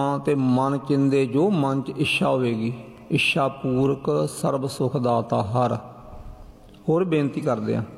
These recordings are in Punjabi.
ਤੇ ਮਨ ਚਿੰਦੇ ਜੋ ਮਨ ਚ ਇੱਛਾ ਹੋਵੇਗੀ, ਇੱਛਾ ਪੂਰਕ ਸਰਬ ਸੁਖ ਦਾਤਾ ਹਰ। ਹੋਰ ਬੇਨਤੀ ਕਰਦੇ ਆ,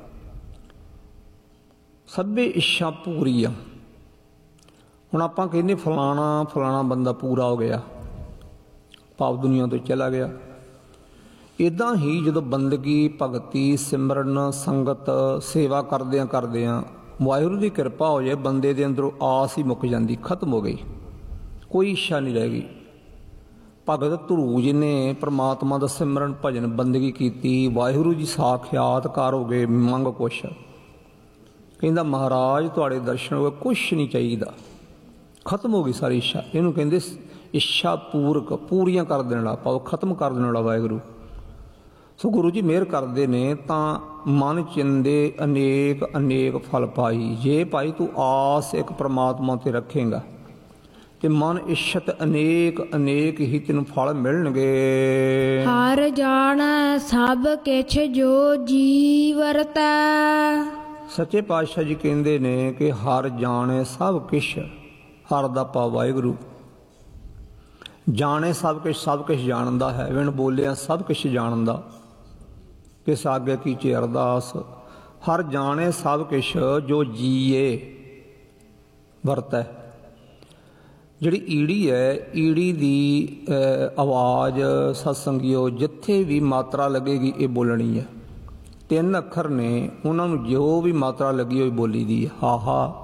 ਸਭੇ ਇੱਛਾ ਪੂਰੀ ਆ। ਹੁਣ ਆਪਾਂ ਕਹਿੰਦੇ ਫਲਾਣਾ ਬੰਦਾ ਪੂਰਾ ਹੋ ਗਿਆ, ਭਾਵ ਦੁਨੀਆ ਤੋਂ ਚਲਾ ਗਿਆ। ਇੱਦਾਂ ਹੀ ਜਦੋਂ ਬੰਦਗੀ, ਭਗਤੀ, ਸਿਮਰਨ, ਸੰਗਤ, ਸੇਵਾ ਕਰਦਿਆਂ ਵਾਹਿਗੁਰੂ ਦੀ ਕਿਰਪਾ ਹੋ ਜਾਏ, ਬੰਦੇ ਦੇ ਅੰਦਰੋਂ ਆਸ ਹੀ ਮੁੱਕ ਜਾਂਦੀ, ਖਤਮ ਹੋ ਗਈ, ਕੋਈ ਇੱਛਾ ਨਹੀਂ ਰਹਿ ਗਈ। ਭਗਤ ਧਰੂ ਜੀ ਨੇ ਪ੍ਰਮਾਤਮਾ ਦਾ ਸਿਮਰਨ, ਭਜਨ, ਬੰਦਗੀ ਕੀਤੀ, ਵਾਹਿਗੁਰੂ ਜੀ ਸਾਖਿਆਤਕਾਰ ਹੋ ਗਏ। ਮੰਗ ਕੁਛ, ਕਹਿੰਦਾ ਮਹਾਰਾਜ ਤੁਹਾਡੇ ਦਰਸ਼ਨ ਹੋ ਗਏ, ਕੁਛ ਨਹੀਂ ਚਾਹੀਦਾ, ਖਤਮ ਹੋ ਗਈ ਸਾਰੀ ਇੱਛਾ। ਇਹਨੂੰ ਕਹਿੰਦੇ ਇੱਛਾ ਪੂਰਕ, ਪੂਰੀਆਂ ਕਰ ਦੇਣ ਵਾਲਾ, ਭਾਵ ਖਤਮ ਕਰ ਦੇਣ ਵਾਲਾ ਵਾਹਿਗੁਰੂ। ਸੋ ਗੁਰੂ ਜੀ ਮਿਹਰ ਕਰਦੇ ਨੇ ਤਾਂ ਮਨ ਚਿੰਦੇ ਅਨੇਕ ਫਲ ਪਾਈ। ਜੇ ਭਾਈ ਤੂੰ ਆਸ ਇੱਕ ਪ੍ਰਮਾਤਮਾ ਤੇ ਰੱਖੇਗਾ ਤੇ ਮਨ ਇੱਛਤ ਅਨੇਕ ਹੀ ਤੈਨੂੰ ਫਲ ਮਿਲਣਗੇ। ਹਰ ਜਾਣੈ ਸਭ ਕਿਛ ਜੋ ਜੀ ਵਰਤੈ। ਸੱਚੇ ਪਾਤਸ਼ਾਹ ਜੀ ਕਹਿੰਦੇ ਨੇ ਕਿ ਹਰ ਜਾਣੇ ਸਭ ਕਿਛ, ਹਰ ਦਾ ਭਾਵ ਵਾਹਿਗੁਰੂ ਜਾਣੇ ਸਭ ਕੁਛ ਜਾਣਦਾ ਹੈ। ਵਿਣ ਬੋਲਿਆ ਸਭ ਕੁਛ ਜਾਣਦਾ, ਕਿਸ ਆਗੇ ਕੀਚੇ ਅਰਦਾਸ। ਹਰ ਜਾਣੇ ਸਭ ਕੁਛ ਜੋ ਜੀਏ ਵਰਤੈ। ਜਿਹੜੀ ਈੜੀ ਹੈ, ਈੜੀ ਦੀ ਆਵਾਜ਼ ਸਤਸੰਗਿਓ ਜਿੱਥੇ ਵੀ ਮਾਤਰਾ ਲੱਗੇਗੀ ਇਹ ਬੋਲਣੀ ਹੈ। 3 ਅੱਖਰ ਨੇ, ਉਹਨਾਂ ਨੂੰ ਜੋ ਵੀ ਮਾਤਰਾ ਲੱਗੀ ਹੋਈ ਬੋਲੀ ਦੀ ਹੈ। ਹਾਹਾ